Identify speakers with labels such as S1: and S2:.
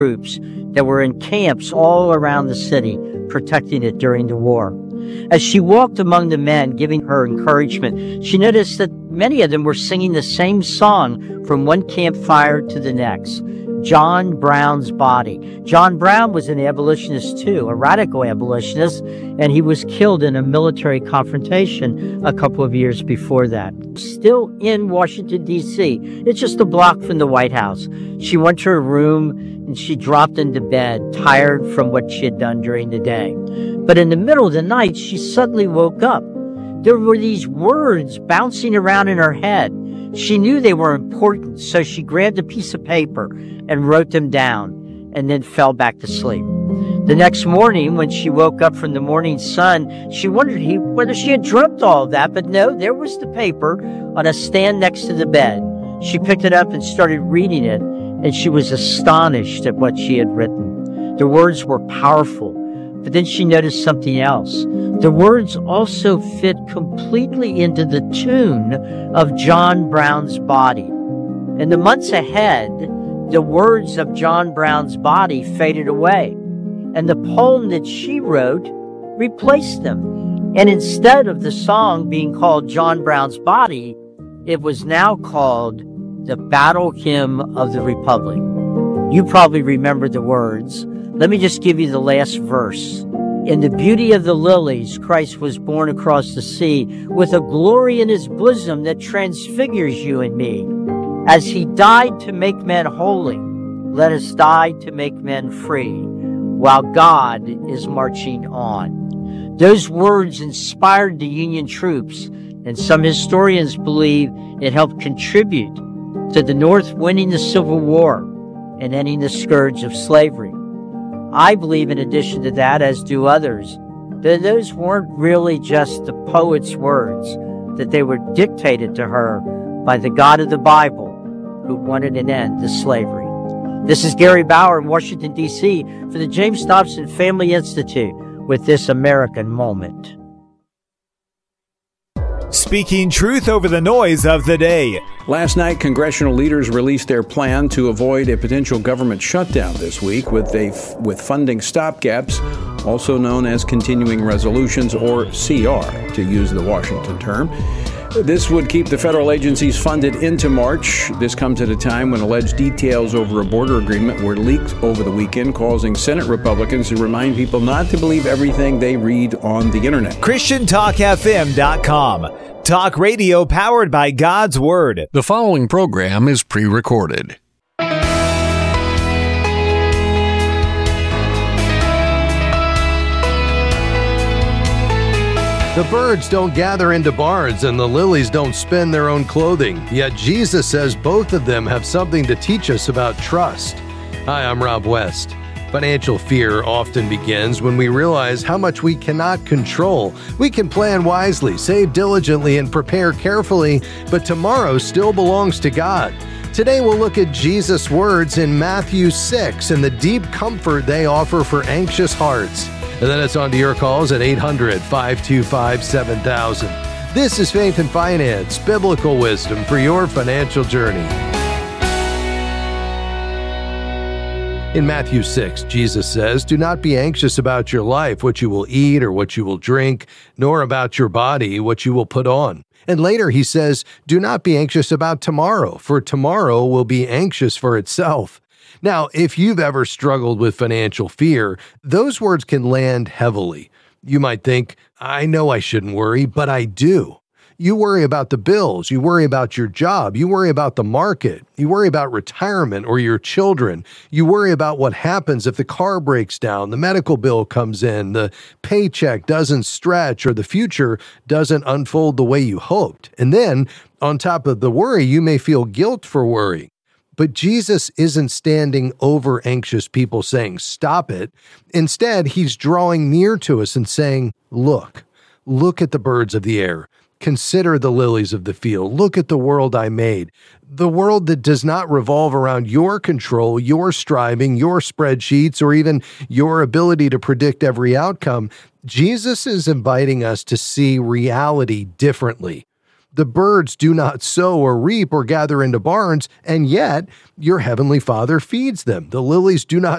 S1: troops that were in camps all around the city, protecting it during the war. As she walked among the men, giving her encouragement, she noticed that many of them were singing the same song from one campfire to the next. John Brown's Body. John Brown was an abolitionist too, a radical abolitionist, and he was killed in a military confrontation a couple of years before that. Still in Washington, D.C., it's just a block from the White House. She went to her room and she dropped into bed, tired from what she had done during the day. But in the middle of the night, she suddenly woke up. There were these words bouncing around in her head. She knew they were important, so she grabbed a piece of paper and wrote them down, and then fell back to sleep. The next morning, when she woke up from the morning sun, she wondered whether she had dreamt all of that, but no, there was the paper on a stand next to the bed. She picked it up and started reading it, and she was astonished at what she had written. The words were powerful, but then she noticed something else. The words also fit completely into the tune of John Brown's Body. In the months ahead, the words of John Brown's Body faded away, and the poem that she wrote replaced them. And instead of the song being called John Brown's Body, it was now called the Battle Hymn of the Republic. You probably remember the words. Let me just give you the last verse. In the beauty of the lilies, Christ was born across the sea, with a glory in his bosom that transfigures you and me. As he died to make men holy, let us die to make men free, while God is marching on. Those words inspired the Union troops, and some historians believe it helped contribute to the North winning the Civil War and ending the scourge of slavery. I believe, in addition to that, as do others, that those weren't really just the poet's words, that they were dictated to her by the God of the Bible, who wanted an end to slavery. This is Gary Bauer in Washington, D.C. for the James Dobson Family Institute with This American Moment.
S2: Speaking truth over the noise of the day.
S3: Last night, congressional leaders released their plan to avoid a potential government shutdown this week with funding stopgaps, also known as continuing resolutions, or CR, to use the Washington term. This would keep the federal agencies funded into March. This comes at a time when alleged details over a border agreement were leaked over the weekend, causing Senate Republicans to remind people not to believe everything they read on the internet.
S2: ChristianTalkFM.com. Talk radio powered by God's Word.
S4: The following program is pre-recorded.
S5: The birds don't gather into barns and the lilies don't spin their own clothing, yet Jesus says both of them have something to teach us about trust. Hi, I'm Rob West. Financial fear often begins when we realize how much we cannot control. We can plan wisely, save diligently, and prepare carefully, but tomorrow still belongs to God. Today we'll look at Jesus' words in Matthew 6 and the deep comfort they offer for anxious hearts. And then it's on to your calls at 800-525-7000. This is Faith and Finance, biblical wisdom for your financial journey. In Matthew 6, Jesus says, "Do not be anxious about your life, what you will eat or what you will drink, nor about your body, what you will put on." And later he says, "Do not be anxious about tomorrow, for tomorrow will be anxious for itself." Now, if you've ever struggled with financial fear, those words can land heavily. You might think, I know I shouldn't worry, but I do. You worry about the bills, you worry about your job, you worry about the market, you worry about retirement or your children, you worry about what happens if the car breaks down, the medical bill comes in, the paycheck doesn't stretch, or the future doesn't unfold the way you hoped. And then, on top of the worry, you may feel guilt for worrying. But Jesus isn't standing over anxious people saying, stop it. Instead, he's drawing near to us and saying, look at the birds of the air. Consider the lilies of the field. Look at the world I made. The world that does not revolve around your control, your striving, your spreadsheets, or even your ability to predict every outcome. Jesus is inviting us to see reality differently. The birds do not sow or reap or gather into barns, and yet your heavenly Father feeds them. The lilies do not